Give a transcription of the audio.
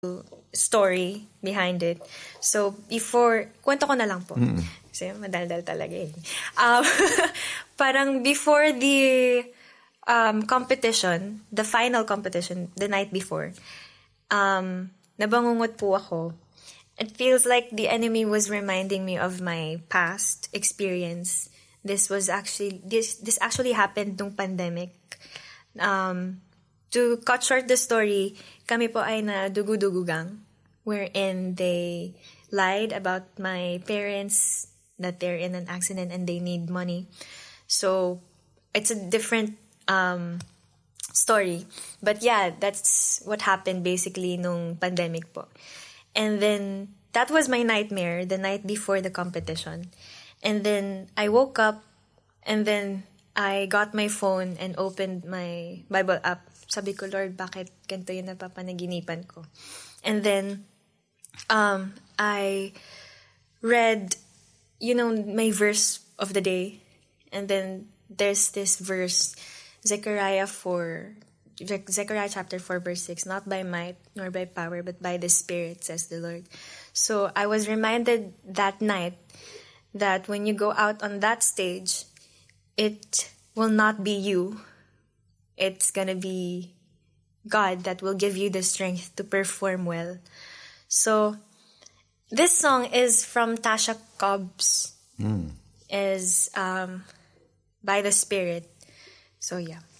story behind it. So, kwento ko na lang po. Kasi madaldal talaga eh. Parang before the competition, the final competition, the night before, nabangungot po ako. It feels like the enemy was reminding me of my past experience. This actually happened nung pandemic. To cut short the story, kami po ay na dugu-dugugang, wherein they lied about my parents that they're in an accident and they need money. So it's a different story. But yeah, that's what happened basically nung pandemic po. And then that was my nightmare the night before the competition. And then I woke up and then I got my phone and opened my Bible app. Sabi ko, Lord, bakit ganito yung napapanaginipan ko? And then I read, my verse of the day. And then there's this verse, Zechariah chapter 4, verse 6, not by might nor by power, but by the Spirit, says the Lord. So I was reminded that night that when you go out on that stage, it will not be you. It's gonna be God that will give you the strength to perform well. So this song is from Tasha Cobbs. Is by the Spirit. So yeah.